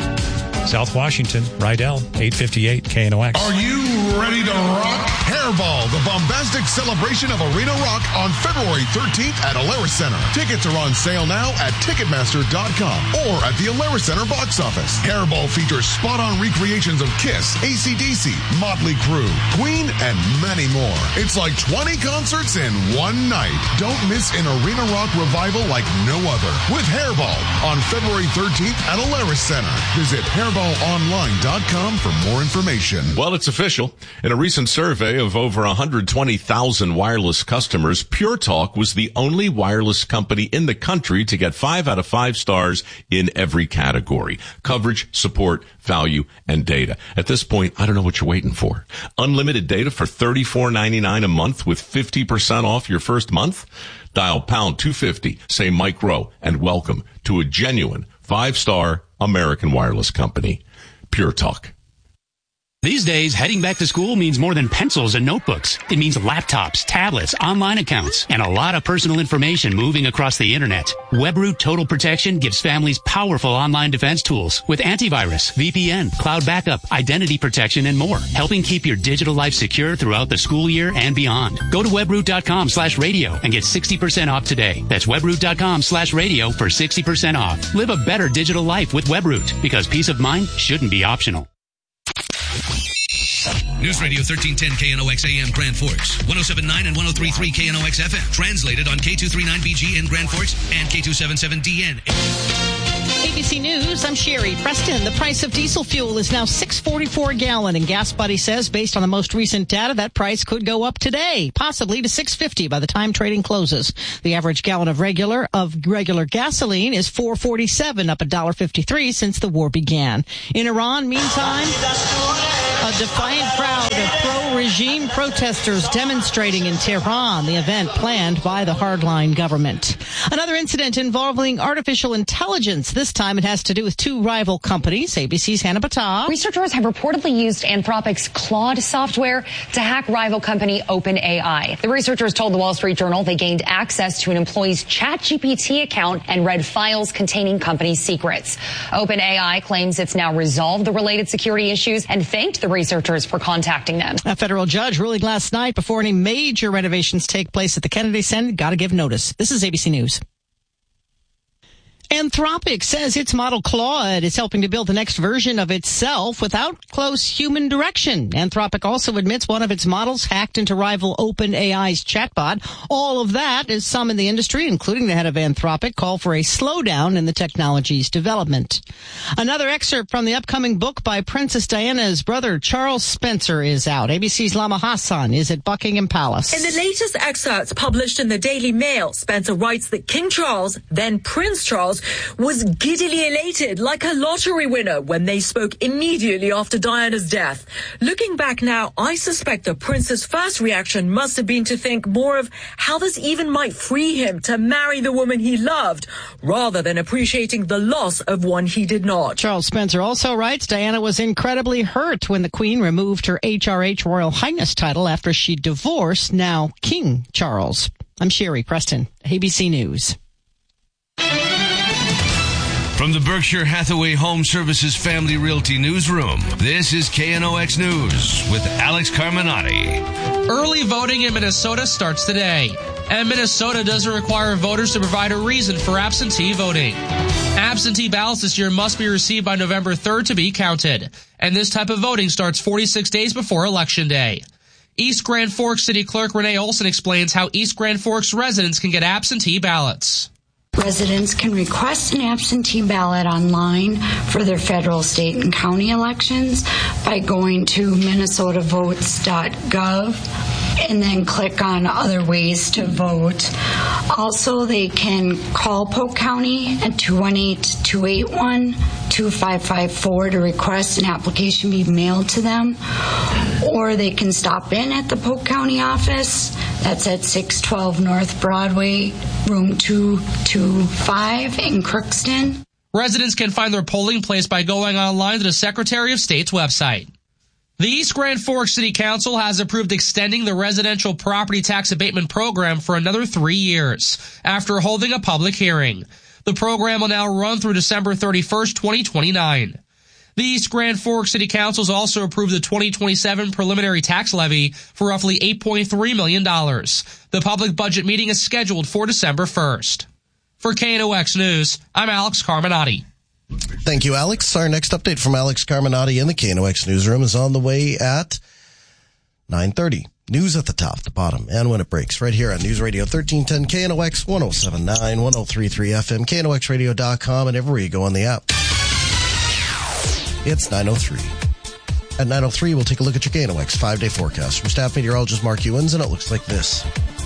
South Washington, Rydell, eight fifty-eight K N O X. Are you ready to rock? Hairball, the bombastic celebration of arena rock on February thirteenth at Alaris Center. Tickets are on sale now at Ticketmaster dot com or at the Alaris Center box office. Hairball features spot-on recreations of Kiss, A C D C, Motley Crue, Queen, and many more. It's like twenty concerts in one night. Don't miss an arena rock revival like no other with Hairball on February thirteenth at Alaris Center. Visit hairball online dot com for more information. Well, it's official. In a recent survey of over one hundred twenty thousand wireless customers, Pure Talk was the only wireless company in the country to get five out of five stars in every category. Coverage, support, value, and data. At this point, I don't know what you're waiting for. Unlimited data for thirty-four ninety-nine a month with fifty percent off your first month? Dial pound two fifty, say Mike Rowe, and welcome to a genuine five-star American wireless company. Pure Talk. These days, heading back to school means more than pencils and notebooks. It means laptops, tablets, online accounts, and a lot of personal information moving across the internet. WebRoot Total Protection gives families powerful online defense tools with antivirus, V P N, cloud backup, identity protection, and more, helping keep your digital life secure throughout the school year and beyond. Go to webroot.com slash radio and get sixty percent off today. That's webroot.com slash radio for sixty percent off. Live a better digital life with WebRoot, because peace of mind shouldn't be optional. News Radio thirteen ten K N O X A M Grand Forks, one oh seven point nine and one oh three point three K N O X F M. Translated on K two thirty-nine B G in Grand Forks and K two seventy-seven D N. A B C News, I'm Sherry Preston. The price of diesel fuel is now six forty-four a gallon, and Gas Buddy says, based on the most recent data, that price could go up today, possibly to six fifty by the time trading closes. The average gallon of regular of regular gasoline is four forty-seven, up one dollar fifty-three since the war began. In Iran, meantime, a defiant crowd of pro-regime protesters demonstrating in Tehran, the event planned by the hardline government. Another incident involving artificial intelligence. This time it has to do with two rival companies. A B C's Hannah Battah. Researchers have reportedly used Anthropic's Claude software to hack rival company OpenAI. The researchers told the Wall Street Journal they gained access to an employee's ChatGPT account and read files containing company secrets. OpenAI claims it's now resolved the related security issues and thanked the researchers for contacting them. A federal judge ruling last night before any major renovations take place at the Kennedy Center, got to give notice. This is A B C News. Anthropic says its model Claude is helping to build the next version of itself without close human direction. Anthropic also admits one of its models hacked into rival OpenAI's chatbot. All of that as some in the industry, including the head of Anthropic, call for a slowdown in the technology's development. Another excerpt from the upcoming book by Princess Diana's brother Charles Spencer is out. A B C's Lama Hassan is at Buckingham Palace. In the latest excerpts published in the Daily Mail, Spencer writes that King Charles, then Prince Charles, was giddily elated like a lottery winner when they spoke immediately after Diana's death. Looking back now, I suspect the prince's first reaction must have been to think more of how this even might free him to marry the woman he loved, rather than appreciating the loss of one he did not. Charles Spencer also writes Diana was incredibly hurt when the Queen removed her H R H Royal Highness title after she divorced now King Charles. I'm Sherry Preston, A B C News. From the Berkshire Hathaway Home Services Family Realty Newsroom, this is K N O X News with Alex Carminati. Early voting in Minnesota starts today, and Minnesota doesn't require voters to provide a reason for absentee voting. Absentee ballots this year must be received by November third to be counted, and this type of voting starts forty-six days before Election Day. East Grand Forks City Clerk Renee Olson explains how East Grand Forks residents can get absentee ballots. Residents can request an absentee ballot online for their federal, state, and county elections by going to minnesota votes dot gov and then click on other ways to vote. Also, they can call Polk County at two one eight, two eight one, two five five four to request an application be mailed to them, or they can stop in at the Polk County office. That's at six twelve North Broadway, room two two five in Crookston. Residents can find their polling place by going online to the Secretary of State's website. The East Grand Forks City Council has approved extending the residential property tax abatement program for another three years after holding a public hearing. The program will now run through December thirty-first, twenty twenty-nine. The East Grand Forks City Council has also approved the twenty twenty-seven preliminary tax levy for roughly eight point three million dollars. The public budget meeting is scheduled for December first. For K N O X News, I'm Alex Carminati. Thank you, Alex. Our next update from Alex Carminati in the K N O X newsroom is on the way at nine thirty. News at the top, the bottom, and when it breaks, right here on News Radio thirteen ten K N O X, one oh seven point nine, one oh three point three F M, K N O X radio dot com, and everywhere you go on the app. It's nine oh three. At nine oh three, we'll take a look at your K N O X five-day forecast. From staff meteorologist Mark Ewens, and it looks like this.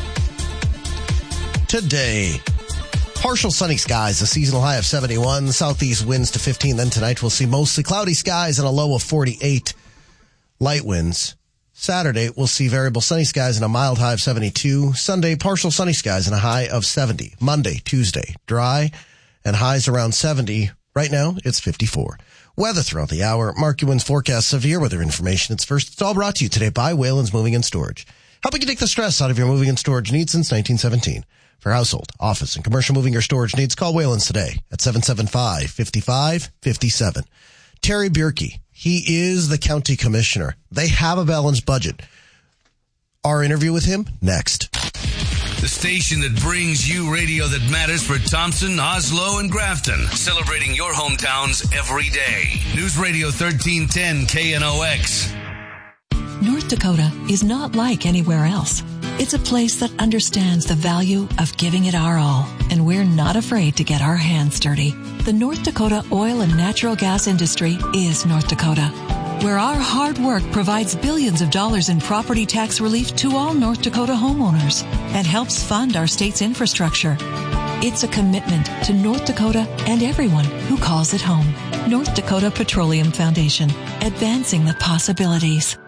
Today, partial sunny skies, a seasonal high of seventy-one, southeast winds to fifteen. Then tonight we'll see mostly cloudy skies and a low of forty-eight, light winds. Saturday, we'll see variable sunny skies and a mild high of seventy-two. Sunday, partial sunny skies and a high of seventy. Monday, Tuesday, dry and highs around seventy. Right now, it's fifty-four. Weather throughout the hour. Mark Ewens forecast severe weather information. It's first. It's all brought to you today by Whalen's Moving and Storage. Helping you take the stress out of your moving and storage needs since nineteen seventeen. For household, office, and commercial moving or storage needs, call Whalen's today at seven seven five, five five five seven. Terry Bierke, he is the county commissioner. They have a balanced budget. Our interview with him next. The station that brings you radio that matters for Thompson, Oslo, and Grafton. Celebrating your hometowns every day. News Radio thirteen ten K N O X. North Dakota is not like anywhere else. It's a place that understands the value of giving it our all, and we're not afraid to get our hands dirty. The North Dakota oil and natural gas industry is North Dakota, where our hard work provides billions of dollars in property tax relief to all North Dakota homeowners and helps fund our state's infrastructure. It's a commitment to North Dakota and everyone who calls it home. North Dakota Petroleum Foundation, advancing the possibilities.